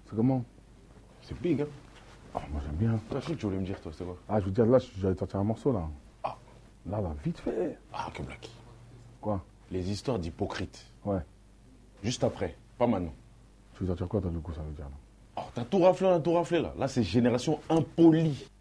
C'est comment? C'est big, hein. Ah, moi j'aime bien. Toi, je sais que tu voulais me dire, toi, c'est quoi? Ah, je veux dire, là, j'allais sortir un morceau, là. Ah. Là, vite fait. Ah, ok, Black. Quoi? Les histoires d'hypocrites. Ouais. Juste après, pas maintenant. Tu veux sortir quoi, toi, du coup, ça veut dire, là? Oh, t'as tout raflé, là. Là, c'est génération impolie.